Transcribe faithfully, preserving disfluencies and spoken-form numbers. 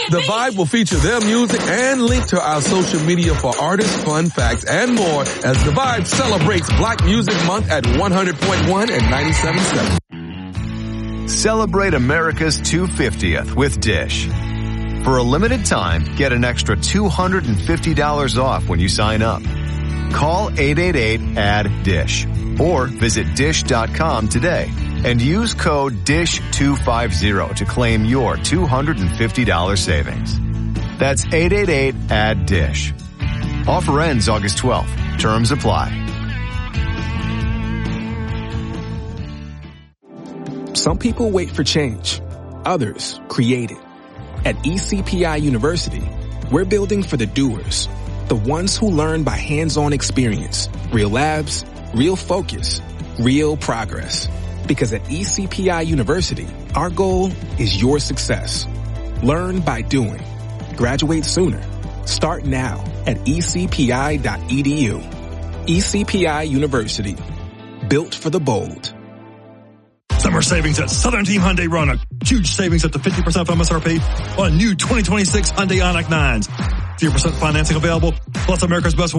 The Vibe will feature their music and link to our social media for artists, fun facts, and more as The Vibe celebrates Black Music Month at one hundred point one and ninety-seven point seven. Celebrate America's two hundred fiftieth with Dish. For a limited time, get an extra two hundred fifty dollars off when you sign up. Call eight eight eight, A D D, D I S H or visit dish dot com today and use code D I S H two fifty to claim your two hundred fifty dollars savings. That's eight eight eight, A D D, D I S H. Offer ends August twelfth. Terms apply. Some people wait for change. Others create it. At E C P I University, we're building for the doers, the ones who learn by hands-on experience, real labs, real focus, real progress. Because at E C P I University, our goal is your success. Learn by doing. Graduate sooner. Start now at e c p i dot e d u. E C P I University. Built for the bold. Summer savings at Southern Team Hyundai Roanoke. Huge savings up to fifty percent off M S R P on new twenty twenty-six Hyundai Ioniq nines. zero percent financing available, plus America's Best